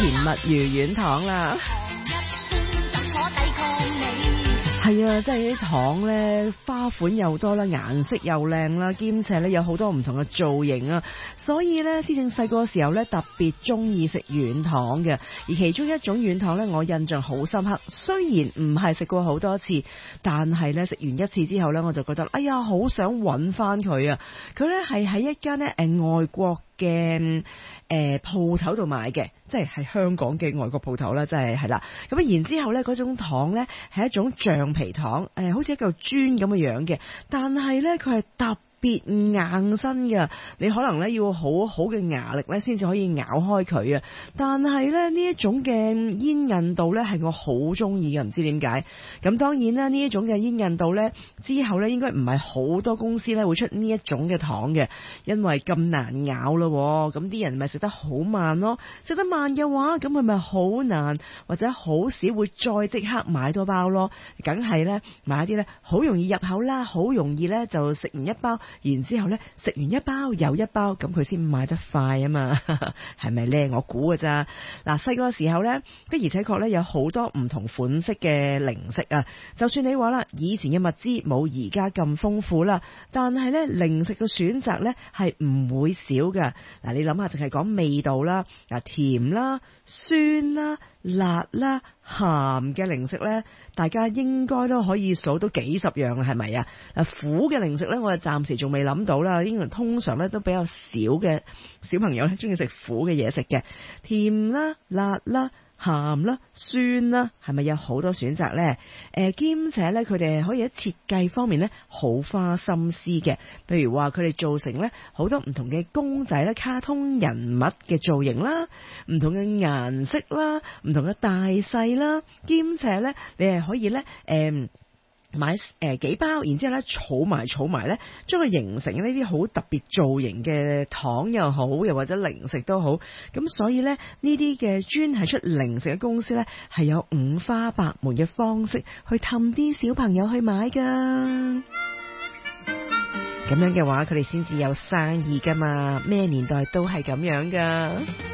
甜蜜魚軟糖啦。係啊，即係啲糖咧，花款又多啦，顏色又靚啦，兼且咧有好多唔同嘅造型啊，所以咧思正細個嘅時候咧特別中意食軟糖嘅。而其中一種軟糖咧，我印象好深刻，雖然唔係食過好多次，但係咧食完一次之後咧，我就覺得哎呀，好想揾翻佢啊！佢咧係喺一間咧外國嘅鋪頭度買嘅，即係香港嘅外國鋪頭啦，即係啦。咁然之後咧，嗰種糖咧係一種橡皮糖，好似一嚿磚咁嘅樣嘅，但係咧佢係特別硬身嘅，你可能咧要好好嘅牙力咧先至可以咬開佢啊！但係咧呢一種嘅煙韌度咧係我好中意嘅，唔知點解。咁當然啦，呢一種嘅煙韌度咧之後咧應該唔係好多公司咧會出呢一種嘅糖嘅，因為咁難咬咯，咁啲人咪食得好慢咯。食得慢嘅話，咁佢咪好難或者好少會再即刻買多包咯。梗係咧買一啲咧好容易入口啦，好容易咧就食完一包。然之後咧，食完一包又一包，咁佢先買得快啊嘛，係咪咧？我估㗎咋。嗱，細個時候咧，的而且確咧有好多唔同款式嘅零食啊。就算你話啦，以前嘅物資冇而家咁豐富啦，但係咧零食嘅選擇咧係唔會少㗎。嗱，你諗下，淨係講味道啦，甜啦、酸啦、辣啦、鹹嘅零食咧，大家應該都可以數到幾十樣啦，係咪啊？苦嘅零食咧，我就暫時仲未諗到啦。因為通常咧都比較少嘅小朋友咧中意食苦嘅嘢食嘅，甜啦、辣啦、鹹啦、酸啦，係咪有好多選擇呢？兼且咧佢哋可以喺設計方面咧好花心思嘅，譬如話佢哋做成咧好多唔同嘅公仔啦、卡通人物嘅造型啦、唔同嘅顏色啦、唔同嘅大細啦，兼且咧你係可以咧買幾包，然之後咧儲埋咧，將佢形成呢啲好特別造型嘅糖又好，又或者零食都好。咁所以咧呢啲嘅專係出零食嘅公司咧，係有五花八門嘅方式去氹啲小朋友去買噶。咁樣嘅話，佢哋先至有生意噶嘛，咩年代都係咁樣噶。